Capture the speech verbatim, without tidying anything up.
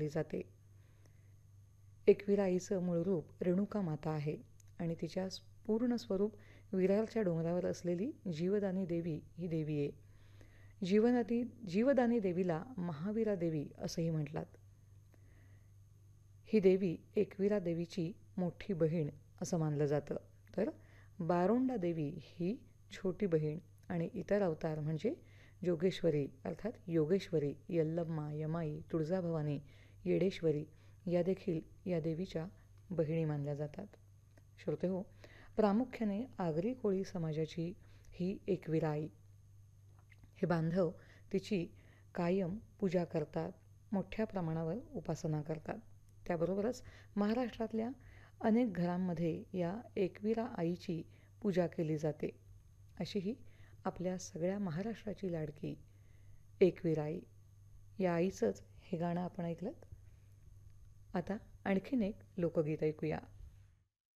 मानली जाते. एकविरा आईचं मूळ रूप रेणुका माता आहे आणि तिच्या पूर्ण स्वरूप विरारच्या डोंगरावर असलेली जीवदानी देवी ही देवी आहे. जीवनाती जीवदानी देवीला महावीरा देवी असंही म्हटलात. ही देवी एकविरा देवीची मोठी बहीण असं मानलं जातं. तर बारोंडा देवी ही छोटी बहीण आणि इतर अवतार म्हणजे जोगेश्वरी अर्थात योगेश्वरी, यल्लम्मा, यमाई, तुळजाभवानी, येडेश्वरी या देखील या देवीच्या बहिणी मानल्या जातात. श्रोतेहो, प्रामुख्याने आगरी कोळी समाजाची ही एकविरा आई. हे बांधव तिची कायम पूजा करतात, मोठ्या प्रमाणावर उपासना करतात. त्याबरोबरच महाराष्ट्रातल्या अनेक घरांमध्ये या एकविरा आईची पूजा केली जाते. अशी ही आपल्या सगळ्या महाराष्ट्राची लाडकी एकविरा आई. या आईचंच हे गाणं आपण ऐकलं. आता आणखीन एक लोकगीत ऐकूया.